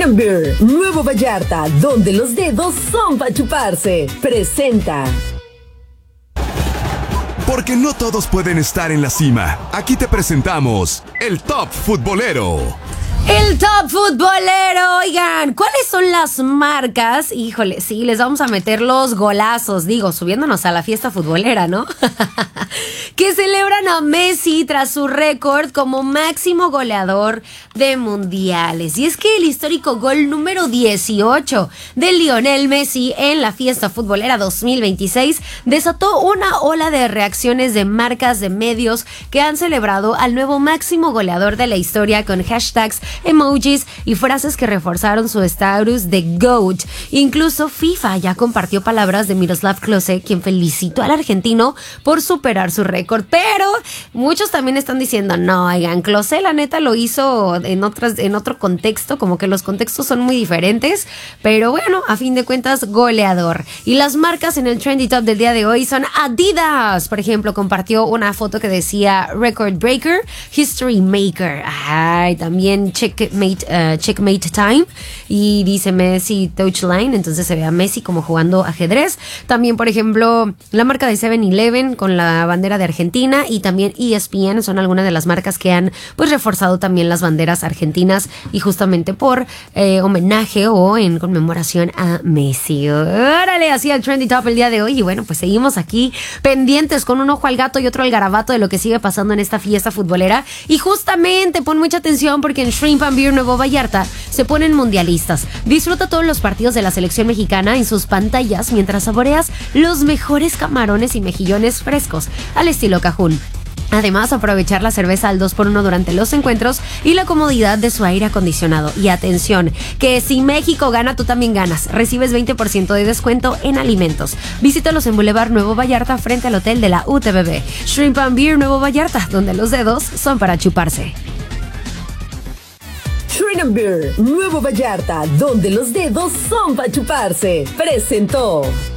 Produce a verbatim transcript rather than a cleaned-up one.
Shrimp and Beer, Nuevo Vallarta, donde los dedos son para chuparse. Presenta. Porque no todos pueden estar en la cima. Aquí te presentamos el Top Futbolero. El Top Futbolero, oigan, ¿cuáles son las marcas? Híjole, sí, les vamos a meter los golazos, digo, subiéndonos a la fiesta futbolera, ¿no? Que celebran a Messi tras su récord como máximo goleador de mundiales. Y es que el histórico gol número dieciocho de Lionel Messi en la fiesta futbolera dos mil veintiséis desató una ola de reacciones de marcas de medios que han celebrado al nuevo máximo goleador de la historia con hashtags, emojis y frases que reforzaron su estatus de GOAT. Incluso FIFA ya compartió palabras de Miroslav Klose, quien felicitó al argentino por superar su récord. Pero muchos también están diciendo, no, oigan, Klose la neta lo hizo en, otras, en otro contexto, como que los contextos son muy diferentes. Pero bueno, a fin de cuentas, goleador. Y las marcas en el Trendy Top del día de hoy son Adidas. Por ejemplo, compartió una foto que decía Record Breaker, History Maker. Ay, también Checkmate, uh, checkmate Time, y dice Messi Touchline, entonces se ve a Messi como jugando ajedrez. También, por ejemplo, la marca de seven eleven con la bandera de Argentina, y también E S P N son algunas de las marcas que han pues reforzado también las banderas argentinas, y justamente por eh, homenaje o en conmemoración a Messi. Órale, así el Trendy Top el día de hoy. Y bueno, pues seguimos aquí pendientes con un ojo al gato y otro al garabato de lo que sigue pasando en esta fiesta futbolera. Y justamente pon mucha atención porque en Shrimp and Beer Nuevo Vallarta se ponen mundialistas. Disfruta todos los partidos de la selección mexicana en sus pantallas mientras saboreas los mejores camarones y mejillones frescos al estilo Cajún. Además, aprovechar la cerveza al dos por uno durante los encuentros y la comodidad de su aire acondicionado. Y atención, que si México gana, tú también ganas. Recibes veinte por ciento de descuento en alimentos. Visítalos en Boulevard Nuevo Vallarta frente al hotel de la U T B B. Shrimp and Beer Nuevo Vallarta, donde los dedos son para chuparse. Shrimp and Beer, Nuevo Vallarta, donde los dedos son para chuparse. Presentó.